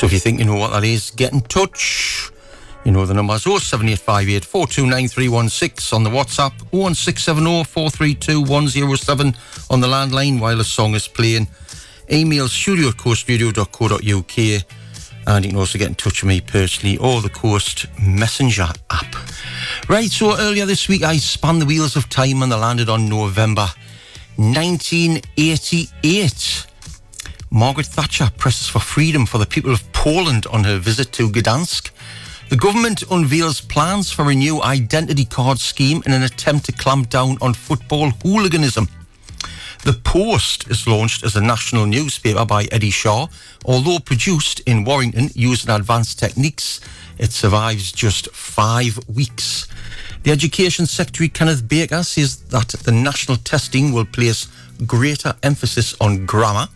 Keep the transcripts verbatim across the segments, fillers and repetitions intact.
So if you think you know what that is, get in touch. You know the numbers: oh seven eight five eight, four two nine three one six on the WhatsApp, oh one six seven oh, four three two, one oh seven on the landline while the song is playing. Email studio at coast radio dot co dot uk, and you can also get in touch with me personally or the Coast Messenger app. Right, so earlier this week I spun the wheels of time and they landed on November nineteen eighty-eight. Margaret Thatcher presses for freedom for the people of Poland on her visit to Gdansk. The government unveils plans for a new identity card scheme in an attempt to clamp down on football hooliganism. The Post is launched as a national newspaper by Eddie Shaw. Although produced in Warrington using advanced techniques, it survives just five weeks. The Education Secretary, Kenneth Baker, says that the national testing will place greater emphasis on grammar.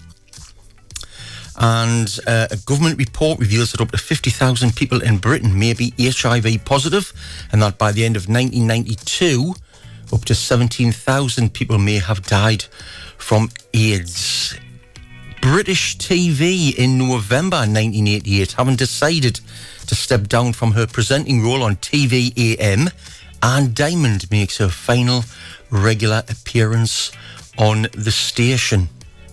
And uh, a government report reveals that up to fifty thousand people in Britain may be H I V positive, and that by the end of nineteen ninety-two, up to seventeen thousand people may have died from AIDS. British T V in November nineteen eighty-eight, having decided to step down from her presenting role on T V A M, Anne Diamond makes her final regular appearance on the station.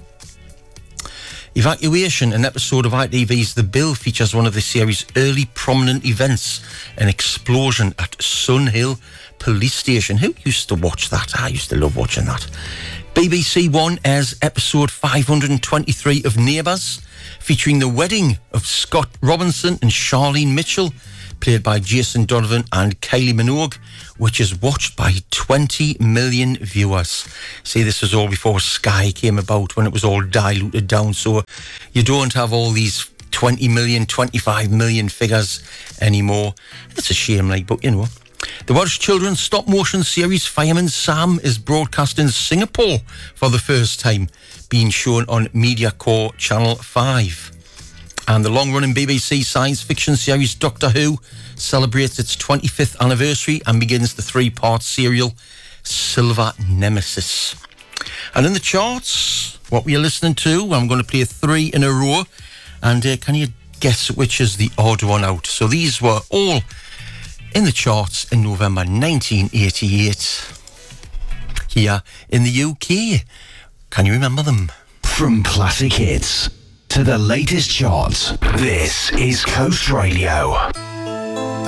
Evacuation, an episode of I T V's The Bill, features one of the series' early prominent events, an explosion at Sunhill Police Station. Who used to watch that? I used to love watching that. B B C One airs episode five hundred twenty-three of Neighbours, featuring the wedding of Scott Robinson and Charlene Mitchell, played by Jason Donovan and Kylie Minogue, which is watched by twenty million viewers. See, this was all before Sky came about, when it was all diluted down, so you don't have all these twenty million, twenty-five million figures anymore. It's a shame, like, but you know. The Welsh children's stop-motion series Fireman Sam is broadcast in Singapore for the first time, being shown on MediaCorp Channel five. And the long-running B B C science fiction series Doctor Who celebrates its twenty-fifth anniversary and begins the three-part serial Silver Nemesis. And in the charts, what we are listening to, I'm going to play three in a row, and uh, can you guess which is the odd one out? So these were all in the charts in November nineteen eighty-eight here in the U K. Can you remember them? From classic hits to the latest charts, this is Coast Radio.